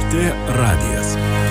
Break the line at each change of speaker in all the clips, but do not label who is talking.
LRT radijas.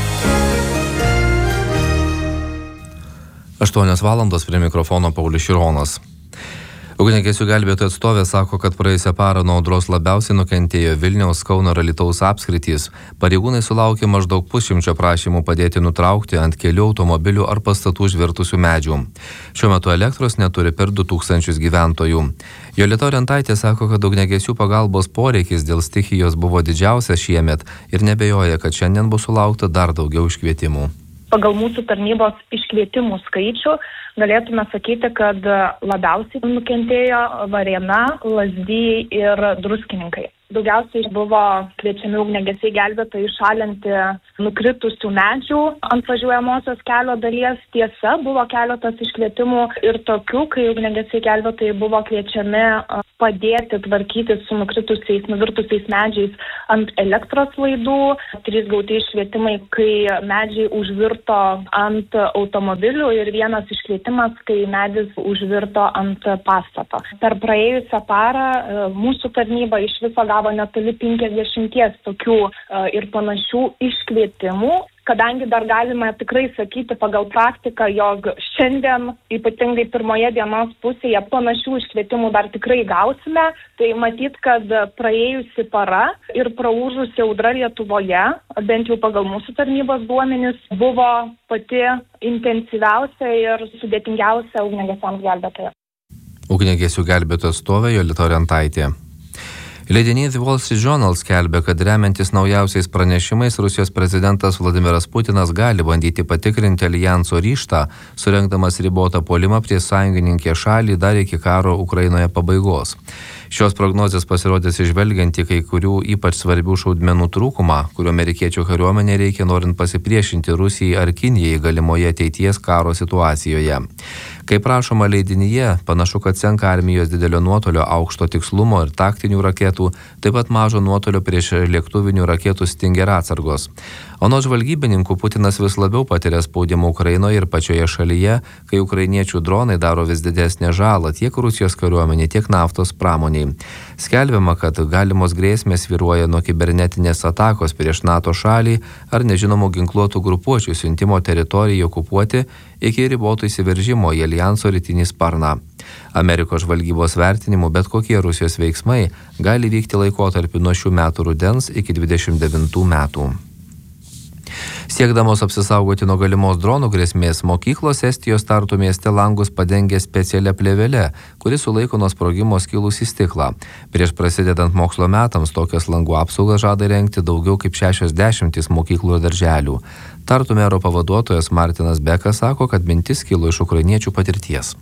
8 valandos prie mikrofono Paulius Šironas. Ugniagesių gelbėtojų atstovė sako, kad praėjusią parą nuo audros labiausiai nukentėjo Vilniaus, Kauno ir Alytaus apskritys. Pareigūnai sulaukė maždaug 100 prašymų padėti nutraukti ant kelių, automobilių ar pastatų užvirtusių medžių. Šiuo metu elektros neturi per 2000 gyventojų. Jolita Orentaitė sako, kad ugniagesių pagalbos poreikis dėl stichijos buvo didžiausias šiemet ir nebejoja, kad šiandien bus sulaukta dar daugiau iškvietimų.
Pagal mūsų tarnybos iškvietimų skaičių galėtume sakyti, kad labiausiai nukentėjo Varėna, Lazdijai ir Druskininkai. Daugiausiai buvo kviečiami ugniagesiai gelbėtojai šalinti nukritusių medžių ant važiuojamosios kelio dalies. Tiesa, buvo keletas iškvietimų ir tokių, kai ugniagesiai gelbėtojai buvo kviečiami padėti tvarkyti su nuvirtusiais medžiais ant elektros laidų. 3 gauti iškvietimai, kai medžiai užvirto ant automobilių ir 1 iškvietimas, kai medis užvirto ant pastato. Per praėjusią parą mūsų tarnyba iš viso gavo netoli 50 tokių ir panašių iškvietimų. Kadangi dar galime tikrai sakyti pagal praktiką, jog šiandien, ypatingai pirmoje dienos pusėje, panašių iškvietimų dar tikrai gausime, tai matyt, kad praėjusi para ir praūžusi audra Lietuvoje, bent jau pagal mūsų tarnybos duomenis, buvo pati intensyviausia ir sudėtingiausia ugniagesiams gelbėtojams.
Ugniagesių gelbėtojų atstovė Jolita Orentaitė. Leidinys The Wall Street Journal skelbia, kad remiantis naujausiais pranešimais Rusijos prezidentas Vladimiras Putinas gali bandyti patikrinti aljanso ryžtą, surengdamas ribotą puolimą prieš sąjungininkę šalį dar iki karo Ukrainoje pabaigos. Šios prognozės pasirodė atsižvelgiant į kai kurių ypač svarbių šaudmenų trūkumą, kuriuo amerikiečių kariuomenė reikia norint pasipriešinti Rusijai ar Kinijai galimoje ateities karo situacijoje. Kaip rašoma leidinyje, panašu, kad senka armijos didelio nuotolio aukšto tikslumo ir taktinių raketų, taip pat mažo nuotolio prieš lėktuvinių raketų Stinger atsargos. Anot žvalgybininkų, Putinas vis labiau patiria spaudimą Ukrainoje ir pačioje šalyje, kai ukrainiečių dronai daro vis didesnę žalą tiek Rusijos kariuomeniai, tiek naftos pramoniai. Skelbiama, kad galimos grėsmės svyruoja nuo kibernetinės atakos prieš NATO šalį ar nežinomų ginkluotų grupuočių siuntimo teritorijai okupuoti iki ribotų įsiveržimo į aljanso rytinį sparną. Amerikos žvalgybos vertinimu bet kokie Rusijos veiksmai gali vykti laikotarpiu nuo šių metų rudens iki 29 metų. Siekdamos apsisaugoti nuo galimos dronų grėsmės, mokyklos Estijos Tartu mieste langus padengė specialia plėvele, kuri sulaiko nuo sprogimo skilusį stiklą. Prieš prasidedant mokslo metams tokias langų apsaugas žada rengti daugiau kaip 60 mokyklų ir darželių. Tartu mero pavaduotojas Martinas Bekas sako, kad mintis kilo iš ukrainiečių patirties.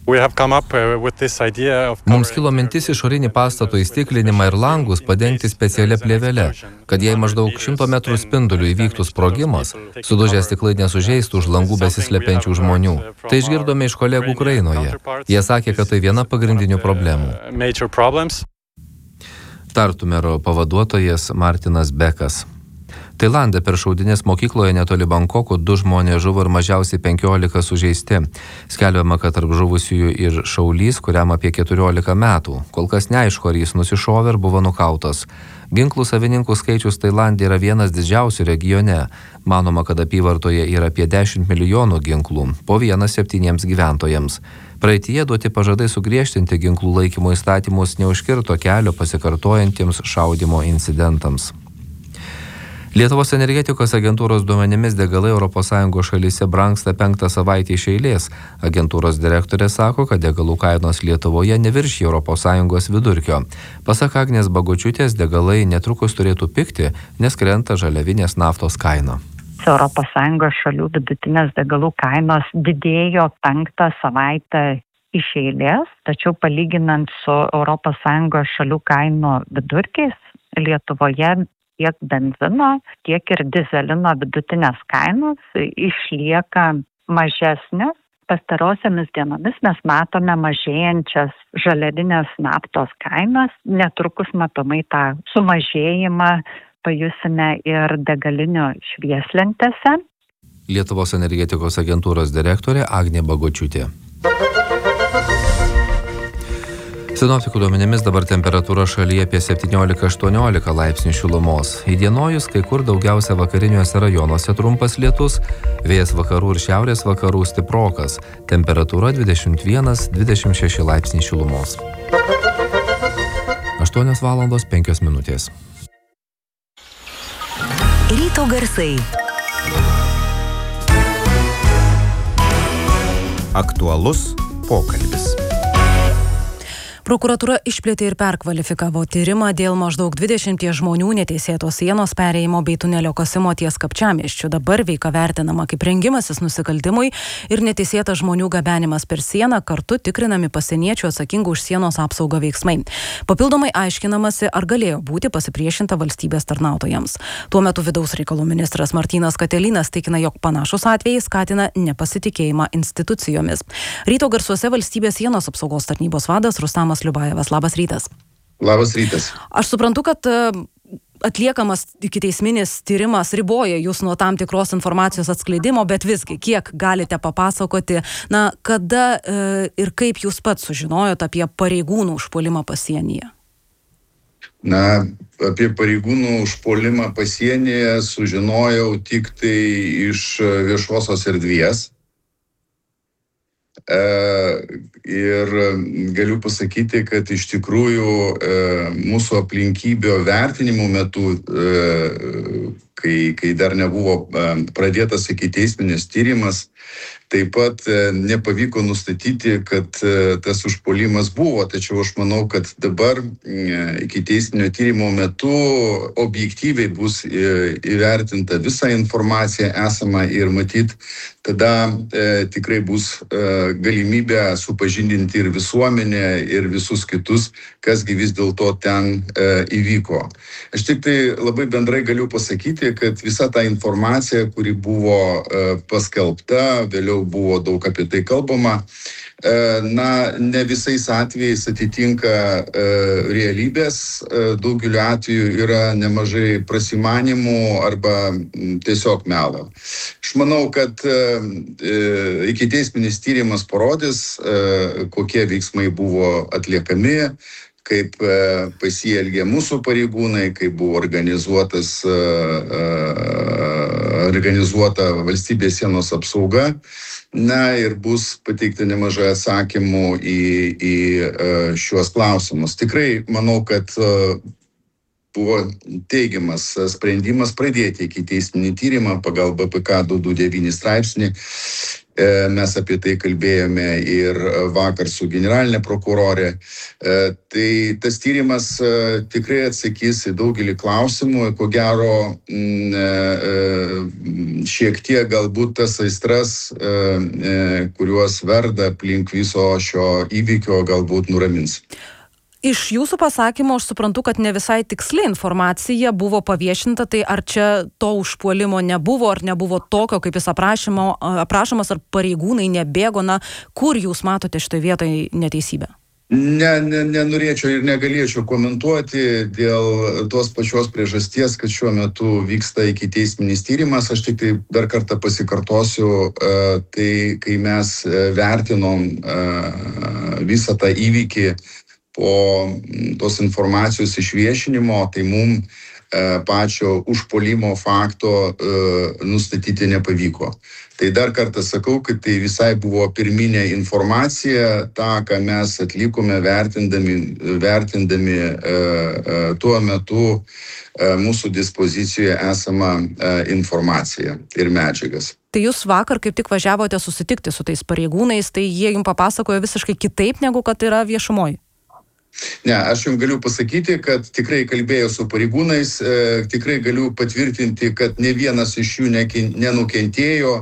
Mums kilo mintis išorinį pastato įstiklinimą ir langus padengti specialia plėvele, kad jei maždaug 100 metrų spinduliu įvyktų sprogimas, sudužę stiklai nesužeistų už langų besislepiančių žmonių. Tai išgirdome iš kolegų Ukrainoje. Jie sakė, kad tai viena pagrindinių problemų. Tartu mero pavaduotojas Martinas Bekas. Tailande per šaudynes mokykloje netoli Bankoko 2 žmonės žuvo ir mažiausiai 15 sužeisti. Skelbiama, kad tarp žuvusiųjų ir šaulys, kuriam apie 14 metų. Kol kas neaišku, ar jis nusišovė ir buvo nukautas. Ginklų savininkų skaičius Tailande yra vienas didžiausių regione. Manoma, kad apyvartoje yra apie 10 milijonų ginklų, po 1 gyventojams. Praeityje duoti pažadai sugriežtinti ginklų laikymo įstatymus neužkirto kelio pasikartojantiems šaudymo incidentams. Lietuvos energetikos agentūros duomenimis degalai ES šalyse brangsta 5 savaitę iš eilės. Agentūros direktorė sako, kad degalų kainos Lietuvoje neviršija ES vidurkio. Pasak Agnės Bagočiūtės, degalai netrukus turėtų pigti, nes krenta žaliavinės naftos kaina.
ES šalių vidutinės degalų kainos didėjo 5 savaitę iš eilės, tačiau palyginant su ES šalių kainų vidurkiais, Lietuvoje tiek benzino, tiek ir dizelino vidutinės kainos išlieka mažesnės. Pastarosiamis dienomis mes matome mažėjančias žaliavinės naftos kainas. Netrukus matomai tą sumažėjimą pajusime ir degalinių švieslentėse.
Lietuvos energetikos agentūros direktorė Agnė Bagočiūtė. Sinoptikų duomenimis dabar temperatūra šalyje apie 17-18 laipsnių šilumos. Įdienojus kai kur daugiausia vakariniuose rajonuose trumpas lietus, vėjas vakarų ir šiaurės vakarų stiprokas. Temperatūra 21-26 laipsniai šilumos. 8:05.
Ryto garsai.
Aktualus pokalbis.
Prokuratūra išplėtė ir perkvalifikavo tyrimą dėl maždaug 20 žmonių neteisėtos sienos perėjimo bei tunelio kasimo ties Kapčiamiesčiu. Dabar veika vertinama kaip rengimasis nusikaltimui ir neteisėtas žmonių gabenimas per sieną, kartu tikrinami pasieniečių atsakingų už sienos apsaugą veiksmai. Papildomai aiškinamasi, ar galėjo būti pasipriešinta valstybės tarnautojams. Tuo metu vidaus reikalų ministras Martynas Katilinas tikina, jog panašus atvejai skatina nepasitikėjimą institucijomis. Ryto garsuose valstybės sienos apsaugos tarnybos vadas Rustamas Liubajevas. Labas rytas.
Labas rytas.
Aš suprantu, kad atliekamas ikiteisminis tyrimas riboja jūs nuo tam tikros informacijos atskleidimo, bet visgi, kiek galite papasakoti, kada ir kaip jūs pats sužinojot apie pareigūnų užpuolimą pasienyje?
Apie pareigūnų užpuolimą pasienyje sužinojau tik tai iš viešosios erdvės. Ir galiu pasakyti, kad iš tikrųjų mūsų aplinkybių vertinimo metu, kai dar nebuvo pradėtas ikiteisminis tyrimas, taip pat nepavyko nustatyti, kad tas užpuolimas buvo. Tačiau aš manau, kad dabar ikiteisminio tyrimo metu objektyviai bus įvertinta visa informacija esama ir matyt, tada tikrai bus galimybė supažindinti ir visuomenę, ir visus kitus, kasgi vis dėlto ten įvyko. Aš tik tai labai bendrai galiu pasakyti, kad visa ta informacija, kuri buvo paskelbta, vėliau buvo daug apie tai kalbama, ne visais atvejais atitinka realybės, daugeliu atveju yra nemažai prasimanimų arba tiesiog melo. Aš manau, kad ikiteisminis tyrimas parodys, kokie veiksmai buvo atliekami, kaip pasielgė mūsų pareigūnai, kaip buvo organizuota valstybės sienos apsauga. Ir bus pateikta nemažai atsakymų į šiuos klausimus. Tikrai manau, kad buvo teigiamas sprendimas pradėti ikiteisminį tyrimą pagal BPK 229 straipsnį. Mes apie tai kalbėjome ir vakar su generalinė prokurorė. Tai tas tyrimas tikrai atsakys į daugelį klausimų. Ko gero, šiek tiek galbūt tas aistras, kuriuos verda aplink viso šio įvykio, galbūt nuramins.
Iš jūsų pasakymo aš suprantu, kad ne visai tiksli informacija buvo paviešinta, tai ar čia to užpuolimo nebuvo, ar nebuvo tokio, kaip jis aprašomas, ar pareigūnai nebėgo, kur jūs matote šitoje vietoje neteisybę?
Nenorėčiau ir negalėčiau komentuoti dėl tos pačios priežasties, kad šiuo metu vyksta ikiteisminis tyrimas. Aš tik tai dar kartą pasikartosiu, tai kai mes vertinom visą tą įvykį po tos informacijos išviešinimo, tai mums pačio užpuolimo fakto nustatyti nepavyko. Tai dar kartą sakau, kad tai visai buvo pirminė informacija, tą, ką mes atlikome vertindami tuo metu mūsų dispozicijoje esamą informaciją ir medžiagas.
Tai jūs vakar kaip tik važiavote susitikti su tais pareigūnais, tai jie jums papasakojo visiškai kitaip, negu kad yra viešumoje?
Ne, aš jums galiu pasakyti, kad tikrai kalbėjau su pareigūnais, tikrai galiu patvirtinti, kad ne vienas iš jų nenukentėjo,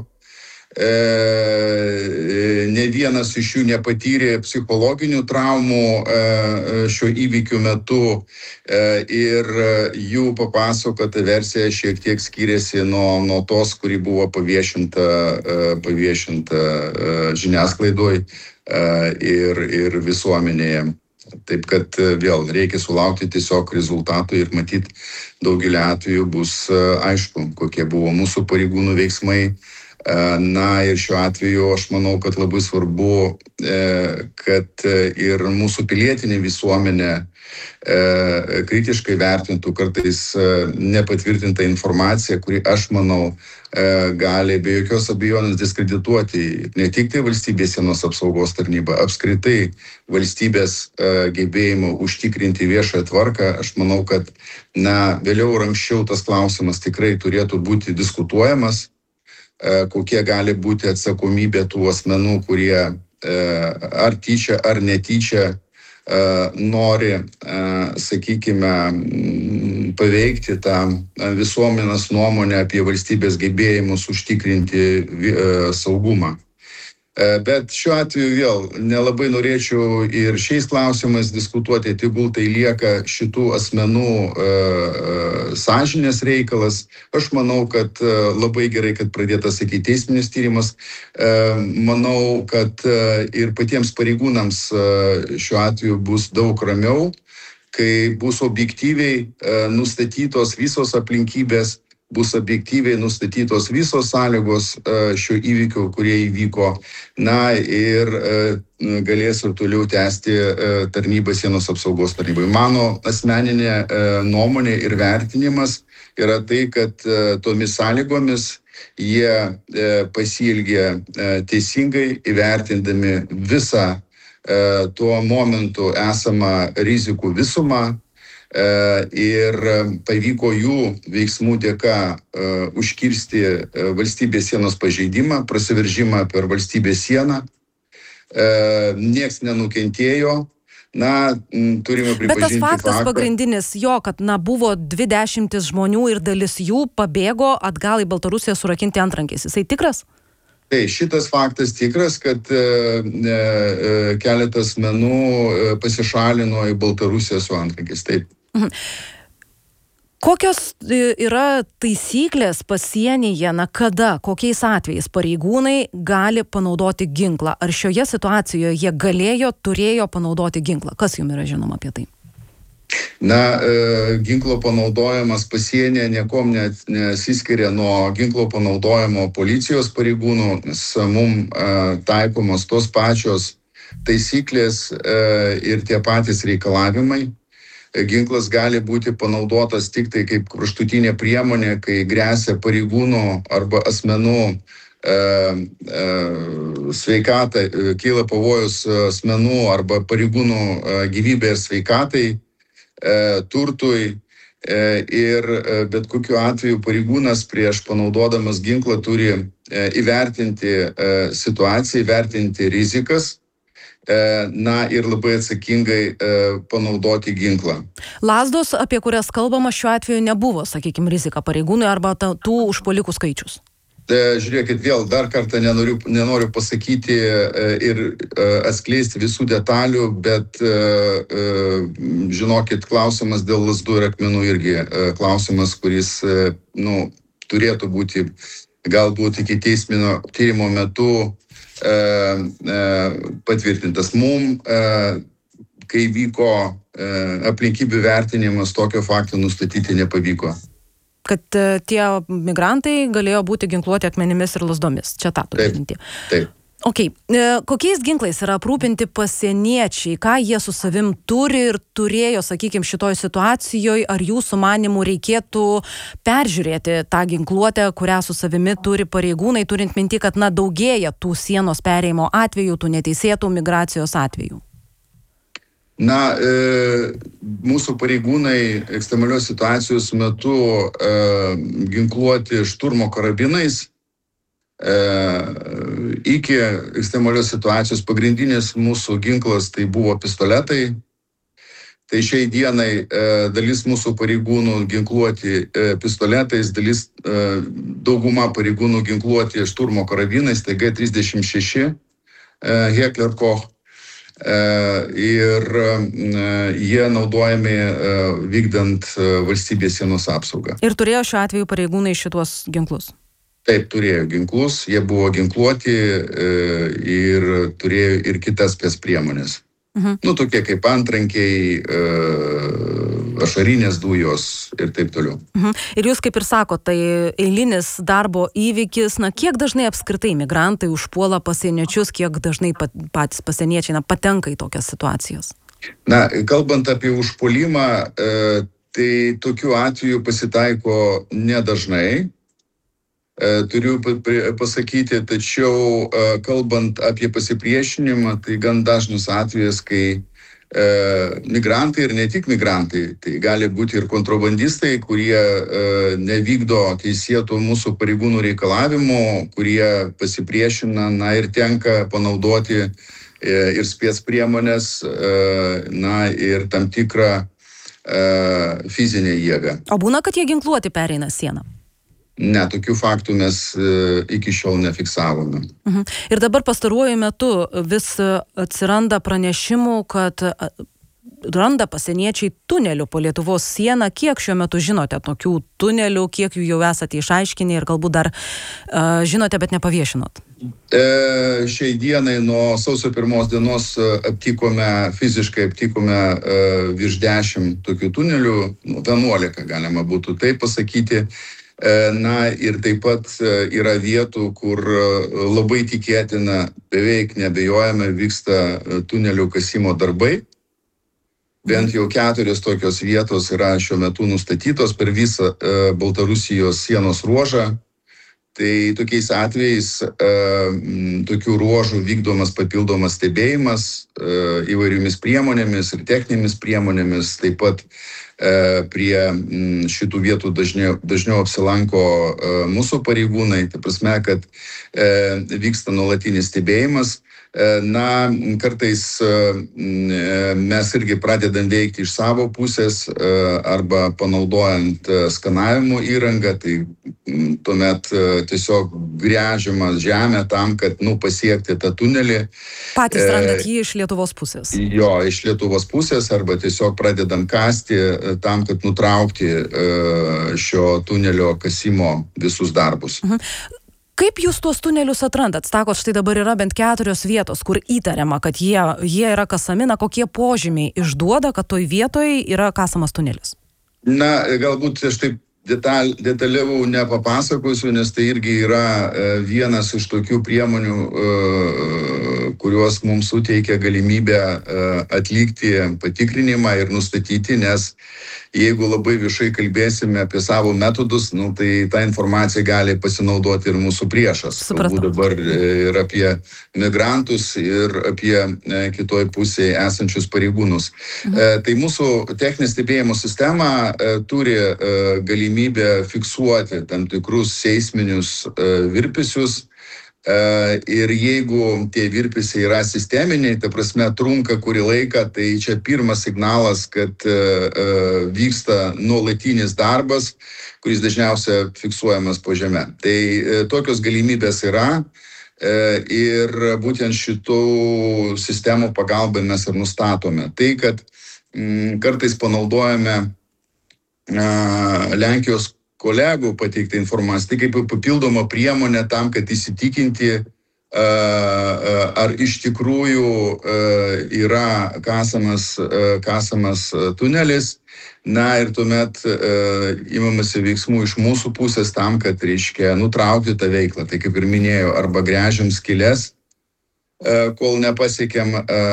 ne vienas iš jų nepatyrė psichologinių traumų šio įvykių metu ir jų papasakota versija šiek tiek skiriasi nuo tos, kuri buvo paviešinta žiniasklaidoj ir visuomenėje. Taip kad vėl reikia sulaukti tiesiog rezultatų ir matyti daugelį atvejų bus aišku, kokie buvo mūsų pareigūnų veiksmai, Na ir šiuo atveju aš manau, kad labai svarbu, kad ir mūsų pilietinė visuomenė kritiškai vertintų kartais nepatvirtintą informaciją, kuri, aš manau, gali be jokios abejonės diskredituoti ne tik tai valstybės sienos apsaugos tarnybą, apskritai valstybės gebėjimą užtikrinti viešąją tvarką. Aš manau, kad vėliau ir anksčiau tas klausimas tikrai turėtų būti diskutuojamas, kokie gali būti atsakomybė tų asmenų, kurie ar tyčia, ar netyčia nori, sakykime, paveikti tą visuomenės nuomonę apie valstybės gebėjimus užtikrinti saugumą. Bet šiuo atveju vėl nelabai norėčiau ir šiais klausimais diskutuoti, tegul tai lieka šitų asmenų sąžinės reikalas. Aš manau, kad labai gerai, kad pradėtas ikiteisminis tyrimas. Manau, kad ir patiems pareigūnams šiuo atveju bus daug ramiau, kai bus objektyviai nustatytos visos aplinkybės, bus objektyviai nustatytos visos sąlygos šio įvykio, kurie įvyko, ir galės ir toliau tęsti tarnybą sienos apsaugos tarnybai. Mano asmeninė nuomonė ir vertinimas yra tai, kad tomis sąlygomis jie pasielgė teisingai, įvertindami visą tuo momentu esamą rizikų visumą, ir pavyko jų veiksmų dėka užkirsti valstybės sienos pažeidimą, prasiveržimą per valstybės sieną. Nieks nenukentėjo. Turime pripažinti
Bet tas faktas
faktą.
pagrindinis jo, kad buvo 20 žmonių ir dalis jų pabėgo atgal į Baltarusiją surakinti antrankiais. Jisai tikras?
Tai šitas faktas tikras, kad keletas asmenų pasišalino į Baltarusiją su antrankiais. Taip.
Kokios yra taisyklės pasienyje, kada, kokiais atvejais pareigūnai gali panaudoti ginklą? Ar šioje situacijoje jie turėjo panaudoti ginklą? Kas jums yra žinoma apie tai?
Ginklo panaudojimas pasienyje niekom nesiskiria nuo ginklo panaudojimo policijos pareigūnų, nes mums taikomos tos pačios taisyklės ir tie patys reikalavimai. Ginklas gali būti panaudotas tik tai kaip kraštutinė priemonė, kai gresia pareigūnų arba asmenų sveikatai, kyla pavojus asmenų arba pareigūnų gyvybei ir sveikatai, turtui, ir bet kokiu atveju pareigūnas prieš panaudodamas ginklą turi įvertinti situaciją, įvertinti rizikas, ir labai atsakingai panaudoti ginklą.
Lazdos, apie kurias kalbama šiuo atveju, nebuvo, sakykime, rizika pareigūnui arba tų užpuolikų skaičius?
Žiūrėkit, vėl dar kartą nenoriu pasakyti ir atskleisti visų detalių, bet žinokit, klausimas dėl lazdų ir akmenų irgi klausimas, kuris turėtų būti galbūt iki teisminio tyrimo metu patvirtintas. Mums, kai vyko aplinkybių vertinimas, tokio fakto nustatyti nepavyko.
Kad tie migrantai galėjo būti ginkluoti akmenimis ir lazdomis. Čia tą turiu minti.
Taip.
Kokiais ginklais yra aprūpinti pasieniečiai? Ką jie su savim turi ir turėjo, sakykime, šitoj situacijoje? Ar jūsų manimų reikėtų peržiūrėti tą ginkluotę, kurią su savimi turi pareigūnai, turint minti, kad daugėja tų sienos perėjimo atvejų, tų neteisėtų migracijos atvejų?
Mūsų pareigūnai ekstremalios situacijos metu ginkluoti šturmo karabinais. Iki ekstremalios situacijos pagrindinis mūsų ginklas tai buvo pistoletai. Tai šiai dienai dalis mūsų pareigūnų ginkluoti pistoletais, dauguma pareigūnų ginkluoti šturmo karabinais, tai G36 Heckler Koch. Ir jie naudojami vykdant valstybės sienos apsaugą.
Ir turėjo šiuo atveju pareigūnai šitos ginklus?
Taip, turėjo ginklus, jie buvo ginkluoti ir turėjo ir kitas spec priemonės. Tokie kaip antrankiai, ašarinės dujos ir taip toliau.
Ir jūs kaip ir sakote, tai eilinis darbo įvykis, kiek dažnai apskritai migrantai užpuola pasieniečius, kiek dažnai patys pasieniečiai patenka į tokias situacijas?
Kalbant apie užpuolimą, tai tokių atvejų pasitaiko nedažnai, turiu pasakyti, tačiau kalbant apie pasipriešinimą, tai gan dažnas atvejas, kai migrantai ir ne tik migrantai, tai gali būti ir kontrabandistai, kurie nevykdo teisėtų mūsų pareigūnų reikalavimų, kurie pasipriešina, ir tenka panaudoti ir spec priemonės, ir tam tikrą fizinę jėgą.
O būna, kad jie ginkluoti pereina sieną?
Ne, tokių faktų mes iki šiol nefiksavome.
Ir dabar pastaruoju metu vis atsiranda pranešimų, kad randa pasieniečiai tunelių po Lietuvos sieną. Kiek šiuo metu žinote tokių tunelių, kiek jų jau esate išaiškinę ir galbūt dar žinote, bet nepaviešinot?
Šiai dienai nuo sausio 1 dienos fiziškai aptikome virš 10 tokių tunelių, 11 galima būtų taip pasakyti. Ir taip pat yra vietų, kur labai tikėtina, beveik nebejojame, vyksta tunelių kasimo darbai. Bent jau 4 tokios vietos yra šiuo metu nustatytos per visą Baltarusijos sienos ruožą. Tai tokiais atvejais tokių ruožų vykdomas papildomas stebėjimas įvairiomis priemonėmis ir techninėmis priemonėmis. Taip pat prie šitų vietų dažniau apsilanko mūsų pareigūnai. Tai prasme, kad vyksta nuolatinis stebėjimas. Kartais mes irgi pradedam veikti iš savo pusės arba panaudojant skanavimo įrangą, tai tuomet tiesiog gręžiama žemė tam, kad pasiekti tą tunelį.
Patys randat jį iš Lietuvos pusės?
Jo, iš Lietuvos pusės arba tiesiog pradedam kasti tam, kad nutraukti šio tunelio kasimo visus darbus.
Kaip jūs tuos tunelius atrandat? Sakot, štai dabar yra bent 4 vietos, kur įtariama, kad jie yra kasami, kokie požymiai išduoda, kad toj vietoje yra kasamas tunelis?
Galbūt aš taip detaliau nepapasakosiu, nes tai irgi yra vienas iš tokių priemonių, kurios mums suteikia galimybę atlikti patikrinimą ir nustatyti, nes jeigu labai viešai kalbėsime apie savo metodus, tai tą informaciją gali pasinaudoti ir mūsų priešas. Kalbu dabar ir apie migrantus, ir apie kitoj pusėje esančius pareigūnus. Tai mūsų techninė stebėjimo sistema turi galimybę fiksuoti tam tikrus seisminius virpesius. Ir jeigu tie virpesiai yra sisteminiai, ta prasme trunka kurį laiką, tai čia pirmas signalas, kad vyksta nuolatinis darbas, kuris dažniausiai fiksuojamas po žeme. Tai tokios galimybės yra ir būtent šitų sistemų pagalba mes ir nustatome. Tai, kad kartais panaudojame Lenkijos kolegų pateiktą informaciją, tai kaip papildoma priemonė tam, kad įsitikinti, ar iš tikrųjų yra kasamas tunelis, ir tuomet imamasi veiksmų iš mūsų pusės tam, kad nutraukti tą veiklą. Tai kaip ir minėjau, arba gręžiam skyles, kol nepasiekėm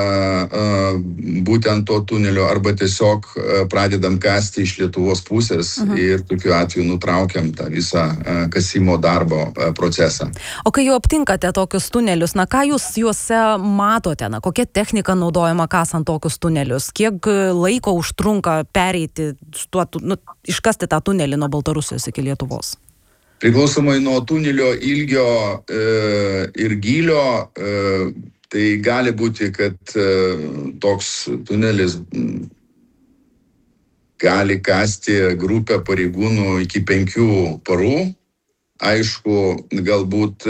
būtent to tunelio, arba tiesiog pradedam kasti iš Lietuvos pusės ir tokiu atveju nutraukiam tą visą kasimo darbo procesą.
O kai jau aptinkate tokius tunelius, ką jūs juose matote? Kokia technika naudojama kasant tokius tunelius? Kiek laiko užtrunka pereiti, iškasti tą tunelį nuo Baltarusijos iki Lietuvos?
Priklausomai nuo tunelio ilgio ir gylio, tai gali būti, kad toks tunelis gali kasti grupę pareigūnų iki 5 parų. Aišku, galbūt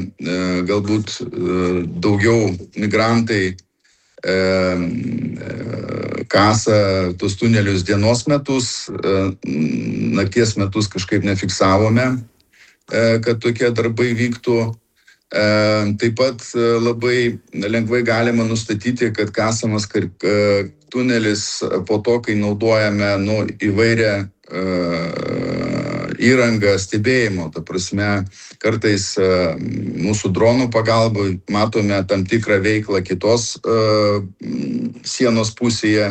daugiau migrantai kasa tus tunelius dienos metus, nakties metus kažkaip nefiksavome, kad tokie darbai vyktų. Taip pat labai lengvai galima nustatyti, kad kasamas tunelis po to, kai naudojame įvairią įrangą stebėjimo. Ta prasme, kartais mūsų dronų pagalba matome tam tikrą veiklą kitos sienos pusėje,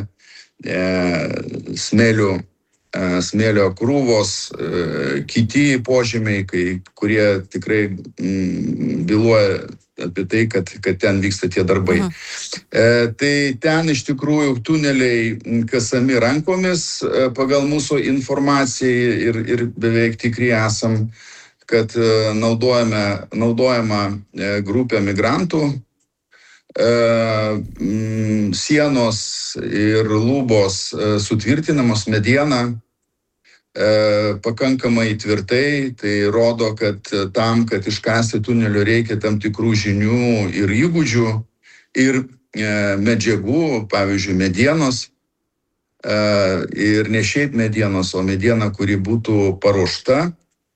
smėlio krūvos, kiti požymiai, kurie tikrai byloja apie tai, kad ten vyksta tie darbai. Tai ten iš tikrųjų tuneliai kasami rankomis pagal mūsų informaciją ir beveik tikri esam, kad naudojama grupė migrantų, sienos ir lubos sutvirtinamos mediena pakankamai tvirtai, tai rodo, kad tam, kad iškasti tunelio reikia tam tikrų žinių ir įgūdžių ir medžiagų, pavyzdžiui, medienos, ir ne šiaip medienos, o mediena, kuri būtų paruošta.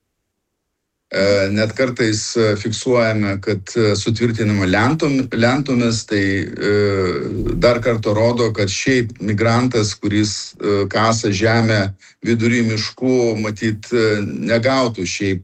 Net kartais fiksuojame, kad sutvirtinama lentomis, tai dar kartą rodo, kad šiaip migrantas, kuris kasa žemę vidury miškų, matyt, negautų šiaip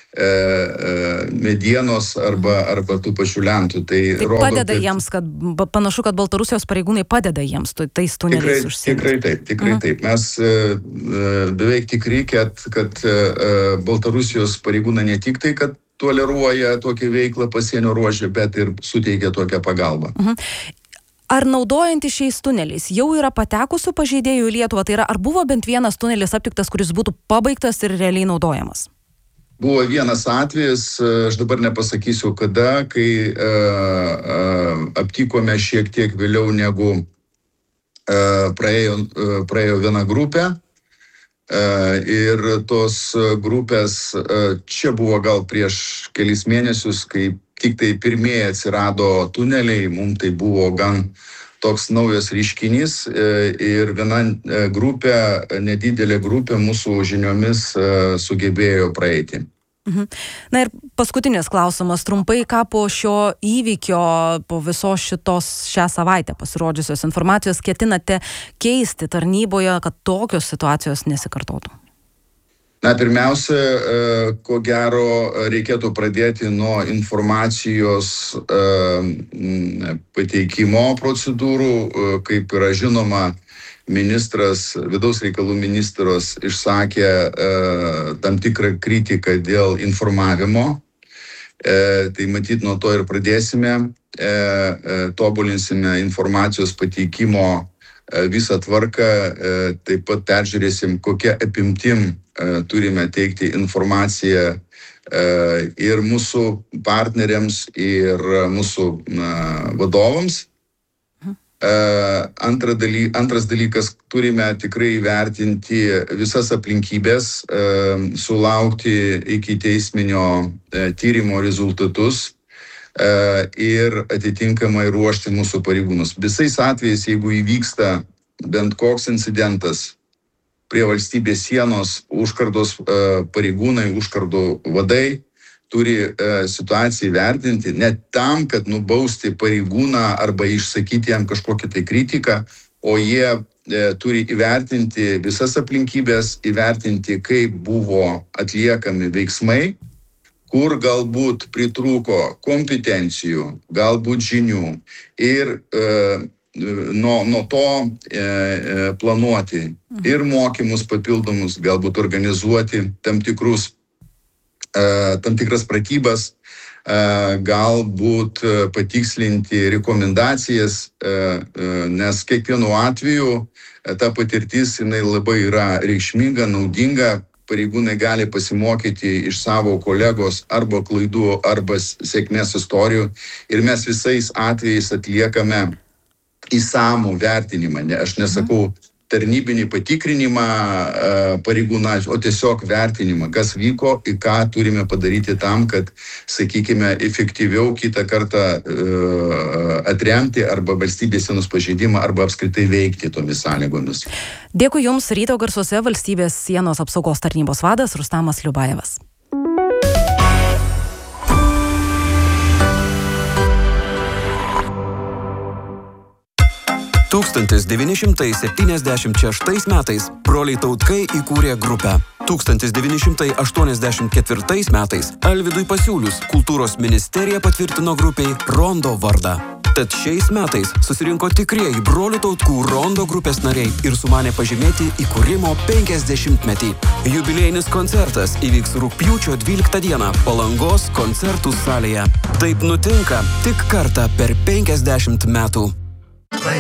medienos arba tų pačių lentų. Tai rodo,
padeda jiems, kad panašu, kad Baltarusijos pareigūnai padeda jiems tais tuneliais užsiimti.
Tikrai taip. Mes beveik tikri, kad Baltarusijos pareigūnai ne tik tai, kad toleruoja tokią veiklą pasienio ruože, bet ir suteikia tokią pagalbą.
Ar naudojantys šiais tuneliais jau yra patekusių pažeidėjų į Lietuvą? Tai yra, ar buvo bent vienas tunelis aptiktas, kuris būtų pabaigtas ir realiai naudojamas?
Buvo vienas atvejis, aš dabar nepasakysiu kada, kai aptikome šiek tiek vėliau negu praėjo viena grupė. Ir tos grupės, čia buvo gal prieš kelis mėnesius, kai tik tai pirmieji atsirado tuneliai, mums tai buvo gan toks naujas reiškinys ir viena grupė, nedidelė grupė mūsų žiniomis sugebėjo praeiti.
Na ir paskutinis klausimas trumpai, ką po šio įvykio, po visos šią savaitę pasirodžiusios informacijos ketinate keisti tarnyboje, kad tokios situacijos nesikartotų?
Na, pirmiausia, ko gero, reikėtų pradėti nuo informacijos pateikimo procedūrų. Kaip yra žinoma, vidaus reikalų ministras išsakė tam tikrą kritiką dėl informavimo. Tai matyt, nuo to ir pradėsime, tobulinsime informacijos pateikimo visą tvarką, taip pat peržiūrėsim, kokia apimtim turime teikti informaciją ir mūsų partneriams, ir mūsų vadovams. Antras dalykas, turime tikrai įvertinti visas aplinkybės, sulaukti iki teisminio tyrimo rezultatus ir atitinkamai ruošti mūsų pareigūnus. Visais atvejais, jeigu įvyksta bent koks incidentas prie valstybės sienos, užkardos pareigūnai, užkardų vadai turi situaciją įvertinti ne tam, kad nubausti pareigūną arba išsakyti jam kažkokią tai kritiką, o jie turi įvertinti visas aplinkybės, įvertinti, kaip buvo atliekami veiksmai, kur galbūt pritrūko kompetencijų, galbūt žinių ir nuo to planuoti ir mokymus papildomus, galbūt organizuoti tam tikras pratybas, galbūt patikslinti rekomendacijas, nes kiekvienu atveju ta patirtis jinai labai yra reikšminga, naudinga. Pareigūnai gali pasimokyti iš savo kolegos arba klaidų, arba sėkmės istorijų. Ir mes visais atvejais atliekame įsamų vertinimą. Aš nesakau tarnybinį patikrinimą pareigūną, o tiesiog vertinimą, kas vyko ir ką turime padaryti tam, kad, sakykime, efektyviau kitą kartą atremti arba valstybės sienos pažeidimą, arba apskritai veikti tomis sąlygomis.
Dėkui Jums, Ryto garsuose valstybės sienos apsaugos tarnybos vadas Rustamas Liubajevas.
1976 metais broliai Tautkai įkūrė grupę. 1984 metais Alvydui Pasiūlius kultūros ministerija patvirtino grupiai Rondo vardą. Tad šiais metais susirinko tikrieji brolių Tautkų Rondo grupės nariai ir sumanė pažymėti įkūrimo 50-metį. Jubiliejinis koncertas įvyks rugpjūčio 12 dieną Palangos koncertų salėje. Taip nutinka tik kartą per 50 metų.